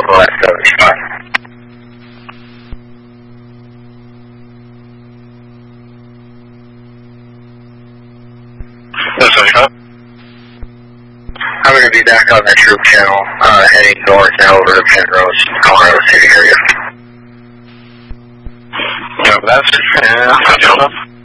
Last 75. I'm going to be back on the troop channel, heading north now over to Penrose, Colorado City area. Yeah, that's